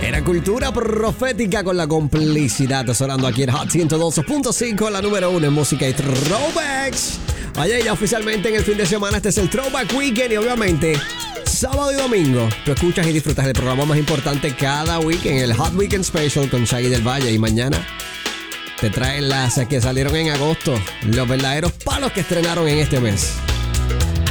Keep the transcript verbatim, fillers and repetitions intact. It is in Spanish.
Era cultura profética con la complicidad, sonando aquí en Hot ciento dos punto cinco, la número uno en música y throwbacks. Oye, ya oficialmente en el fin de semana este es el Throwback Weekend y obviamente sábado y domingo tú escuchas y disfrutas del programa más importante cada weekend, el Hot Weekend Special con Shaggy del Valle. Y mañana te traen las que salieron en agosto, los verdaderos palos que estrenaron en este mes.